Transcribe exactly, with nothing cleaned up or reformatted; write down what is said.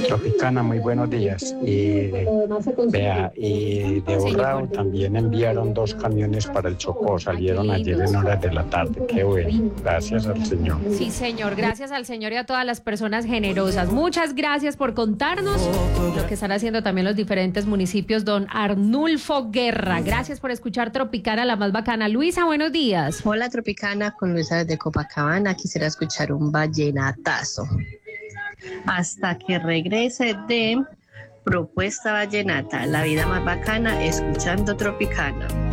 Tropicana, muy buenos días. Y vea, y de Urrao también enviaron dos camiones para el Chocó, salieron ayer en horas de la tarde. Qué bueno, gracias al Señor. Sí, señor, gracias al Señor y a todas las personas generosas. Muchas gracias por contarnos lo que están haciendo también los diferentes municipios. Don Arnulfo Guerra, gracias por escuchar Tropicana, la más bacana. Luisa, buenos días. Hola, Tropicana, con Luisa desde Copacabana. Quisiera escuchar un vallenatazo. Hasta que regrese de Propuesta Vallenata, la vida más bacana, escuchando Tropicana.